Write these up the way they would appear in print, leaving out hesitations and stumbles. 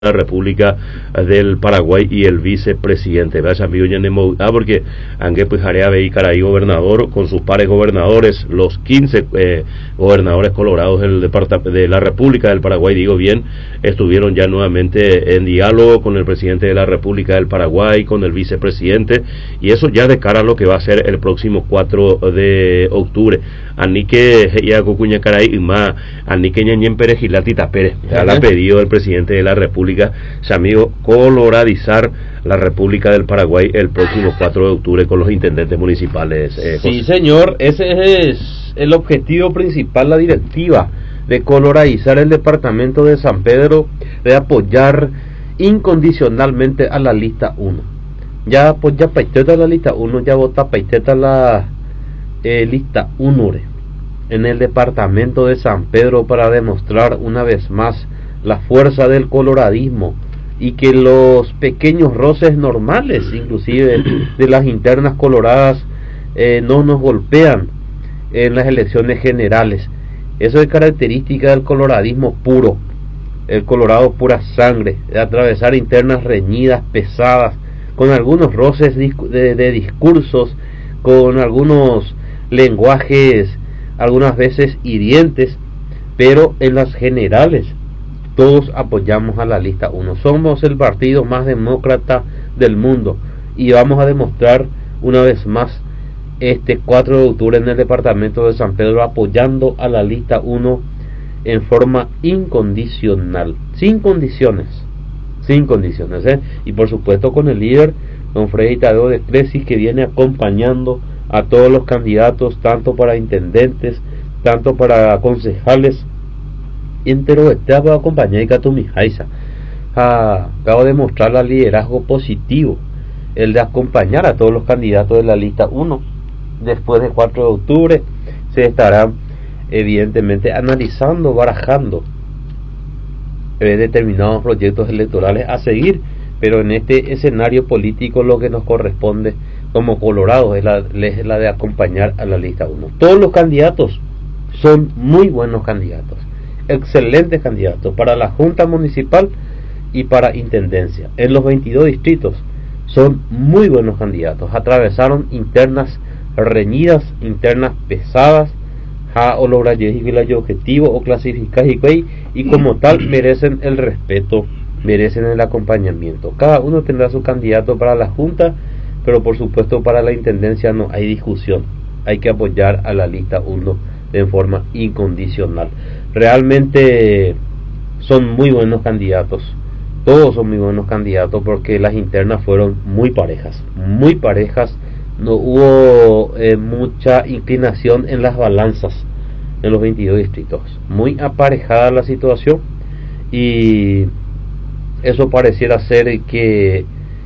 la República del Paraguay y el vicepresidente. Vaya amigo, porque Angue pues Jarea y Caraí gobernador con sus pares gobernadores, los 15 gobernadores colorados del departamento de la República del Paraguay, digo bien, estuvieron ya nuevamente en diálogo con el presidente de la República del Paraguay, con el vicepresidente, y eso ya de cara a lo que va a ser el próximo 4 de octubre. Anique ya Cucuña Caray y más Anique Ñañen Pérez Gilatita Pérez, ya la pedido el presidente de la República, amigo, coloradizar la República del Paraguay el próximo 4 de octubre con los intendentes municipales. Sí, señor, ese es el objetivo principal, la directiva de coloradizar el departamento de San Pedro, de apoyar incondicionalmente a la lista 1. Ya paiteta la lista 1, ya vota paiteta la lista 1 en el departamento de San Pedro para demostrar una vez más la fuerza del coloradismo y que los pequeños roces normales, inclusive de las internas coloradas, no nos golpean en las elecciones generales. Eso es característica del coloradismo puro, el colorado pura sangre, de atravesar internas reñidas, pesadas, con algunos roces de discursos, con algunos lenguajes algunas veces hirientes, pero en las generales todos apoyamos a la lista 1. Somos el partido más demócrata del mundo y vamos a demostrar una vez más este 4 de octubre en el departamento de San Pedro apoyando a la lista 1 en forma incondicional, sin condiciones, y por supuesto con el líder don Freddy Tadeo de Clesis, que viene acompañando a todos los candidatos, tanto para intendentes, tanto para concejales, entero estaba acompañado de Katumi Haisa. Acabo de mostrar el liderazgo positivo, el de acompañar a todos los candidatos de la lista 1. Después del 4 de octubre se estarán evidentemente analizando, barajando determinados proyectos electorales a seguir, pero en este escenario político lo que nos corresponde como colorados es la de acompañar a la lista 1. Todos los candidatos son muy buenos candidatos, excelentes candidatos para la Junta Municipal y para Intendencia. En los 22 distritos son muy buenos candidatos, atravesaron internas reñidas, internas pesadas, o lograr el objetivo o clasificar y como tal merecen el respeto, merecen el acompañamiento. Cada uno tendrá su candidato para la Junta, pero por supuesto para la Intendencia no hay discusión, hay que apoyar a la lista 1 de forma incondicional. Realmente son muy buenos candidatos, todos son muy buenos candidatos porque las internas fueron muy parejas, no hubo mucha inclinación en las balanzas en los 22 distritos, muy aparejada la situación, y eso pareciera ser que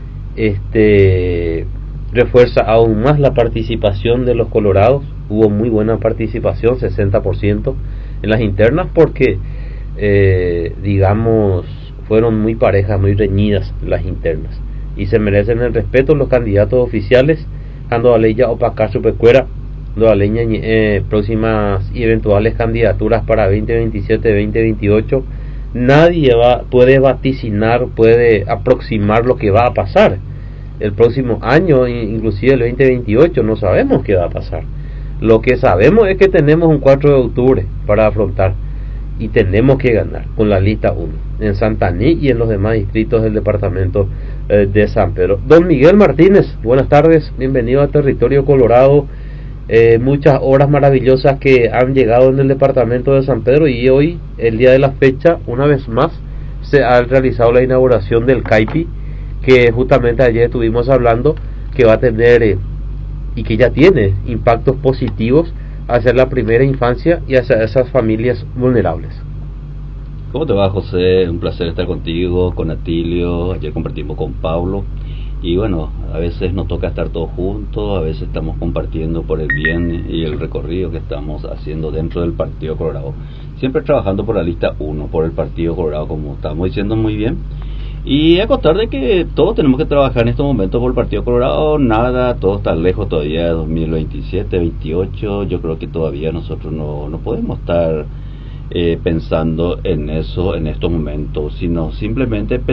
refuerza aún más la participación de los colorados. Hubo muy buena participación, 60% en las internas, porque digamos fueron muy parejas, muy reñidas las internas, y se merecen el respeto los candidatos oficiales. Ando a ley ya opacar su pecuera, próximas y eventuales candidaturas para 2027-2028. Nadie puede vaticinar, puede aproximar lo que va a pasar el próximo año, inclusive el 2028, no sabemos qué va a pasar. Lo que sabemos es que tenemos un 4 de octubre para afrontar y tenemos que ganar con la lista 1 en Santaní y en los demás distritos del departamento de San Pedro. Don Miguel Martínez, buenas tardes, bienvenido a Territorio Colorado. Muchas horas maravillosas que han llegado en el departamento de San Pedro, y hoy, el día de la fecha, una vez más se ha realizado la inauguración del CAIPI, que justamente ayer estuvimos hablando que va a tener y que ya tiene impactos positivos hacia la primera infancia y hacia esas familias vulnerables. ¿Cómo te va, José? Un placer estar contigo, con Atilio. Ayer compartimos con Pablo. Y bueno, a veces nos toca estar todos juntos, a veces estamos compartiendo por el bien y el recorrido que estamos haciendo dentro del Partido Colorado. Siempre trabajando por la lista 1, por el Partido Colorado, como estamos diciendo muy bien. Y a contar de que todos tenemos que trabajar en estos momentos por el Partido Colorado. Nada, todo está lejos todavía de 2027, 2028. Yo creo que todavía nosotros no podemos estar pensando en eso en estos momentos, sino simplemente